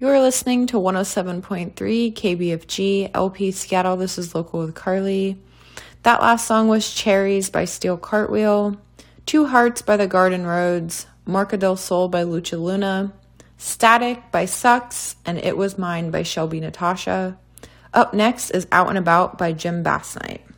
You are listening to 107.3 KBFG, LP Seattle. This is Local with Carly. That last song was Cherries by Steel Cartwheel, Two Hearts by the Garden Roads, Marca del Sol by Lucha Luna, Static by Sucks, and It Was Mine by Shelby Natasha. Up next is Out and About by Jim Bassnight.